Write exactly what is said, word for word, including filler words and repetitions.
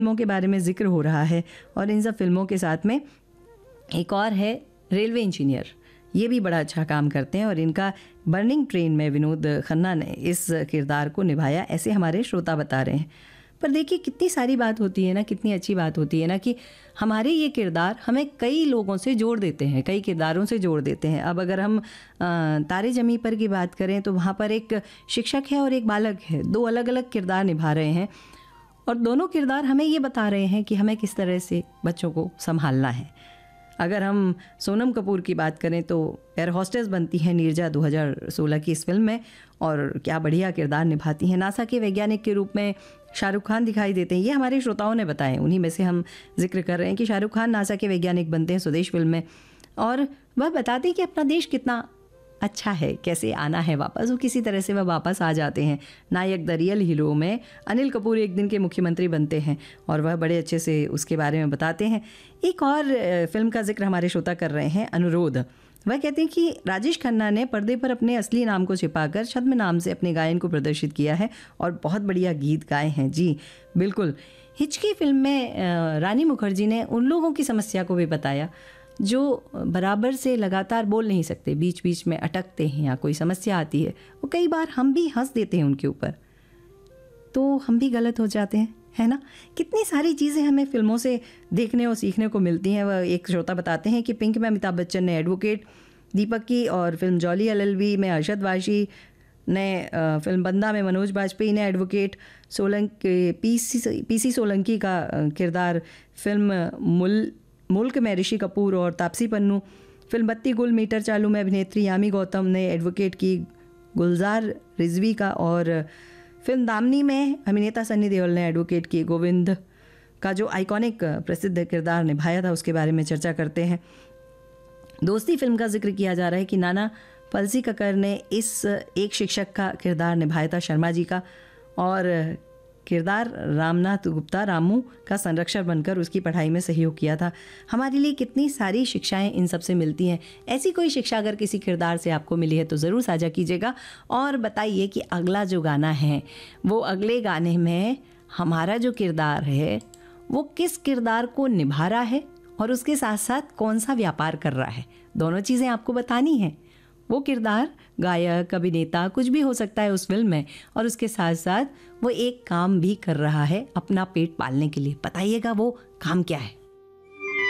फिल्मों के बारे में जिक्र हो रहा है और इन सब फिल्मों के साथ में एक और है रेलवे इंजीनियर। ये भी बड़ा अच्छा काम करते हैं और इनका बर्निंग ट्रेन में विनोद खन्ना ने इस किरदार को निभाया, ऐसे हमारे श्रोता बता रहे हैं। पर देखिए कितनी सारी बात होती है ना, कितनी अच्छी बात होती है ना कि हमारे ये किरदार हमें कई लोगों से जोड़ देते हैं, कई किरदारों से जोड़ देते हैं। अब अगर हम तारे ज़मीं पर की बात करें तो वहाँ पर एक शिक्षक है और एक बालक है, दो अलग अलग किरदार निभा रहे हैं और दोनों किरदार हमें ये बता रहे हैं कि हमें किस तरह से बच्चों को संभालना है। अगर हम सोनम कपूर की बात करें तो एयर होस्टेस बनती हैं नीरजा दो हज़ार सोलह की इस फिल्म में और क्या बढ़िया किरदार निभाती हैं। नासा के वैज्ञानिक के रूप में शाहरुख खान दिखाई देते हैं, ये हमारे श्रोताओं ने बताएं, उन्हीं में से हम जिक्र कर रहे हैं कि शाहरुख खान नासा के वैज्ञानिक बनते हैं स्वदेश फिल्म में और वह बताते हैं कि अपना देश कितना अच्छा है, कैसे आना है वापस, वो किसी तरह से वह वापस आ जाते हैं। नायक द रियल हीरो में अनिल कपूर एक दिन के मुख्यमंत्री बनते हैं और वह बड़े अच्छे से उसके बारे में बताते हैं। एक और फिल्म का जिक्र हमारे श्रोता कर रहे हैं, अनुरोध। वह कहते हैं कि राजेश खन्ना ने पर्दे पर अपने असली नाम को छिपाकर छद्म नाम से अपने गायन को प्रदर्शित किया है और बहुत बढ़िया गीत गाए हैं। जी बिल्कुल, हिचकी फिल्म में रानी मुखर्जी ने उन लोगों की समस्या को भी बताया जो बराबर से लगातार बोल नहीं सकते, बीच बीच में अटकते हैं या कोई समस्या आती है, वो कई बार हम भी हंस देते हैं उनके ऊपर, तो हम भी गलत हो जाते हैं, है ना। कितनी सारी चीज़ें हमें फिल्मों से देखने और सीखने को मिलती हैं। वह एक श्रोता बताते हैं कि पिंक में अमिताभ बच्चन ने एडवोकेट, दीपक की और film jolly L L B में अरशद वारसी ने, फिल्म बंदा में मनोज बाजपेयी ने advocate, Solanki PC PC Solanki का किरदार फिल्म मुल मुल्क में ऋषि कपूर और तापसी पन्नू, फिल्म बत्ती गुल मीटर चालू में अभिनेत्री यामी गौतम ने एडवोकेट की गुलजार रिजवी का और फिल्म दामनी में अभिनेता सन्नी देओल ने एडवोकेट की गोविंद का जो आइकॉनिक प्रसिद्ध किरदार निभाया था उसके बारे में चर्चा करते हैं। दोस्ती फिल्म का जिक्र किया जा रहा है कि नाना पलसीककर ने इस एक शिक्षक का किरदार निभाया था शर्मा जी का और किरदार रामनाथ गुप्ता रामू का संरक्षक बनकर उसकी पढ़ाई में सहयोग किया था। हमारे लिए कितनी सारी शिक्षाएं इन सब से मिलती हैं। ऐसी कोई शिक्षा अगर किसी किरदार से आपको मिली है तो ज़रूर साझा कीजिएगा और बताइए कि अगला जो गाना है वो अगले गाने में हमारा जो किरदार है वो किस किरदार को निभा रहा है और उसके साथ साथ कौन सा व्यापार कर रहा है। दोनों चीज़ें आपको बतानी हैं। वो किरदार गायक, अभिनेता कुछ भी हो सकता है उस फिल्म में और उसके साथ साथ वो एक काम भी कर रहा है अपना पेट पालने के लिए। बताइएगा वो काम क्या है।